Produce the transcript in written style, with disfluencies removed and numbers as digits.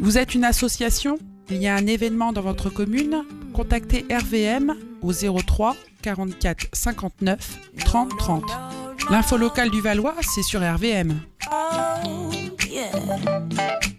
Vous êtes une association? Il y a un événement dans votre commune? Contactez RVM au 03 44 59 30 30. L'info locale du Valois, c'est sur RVM.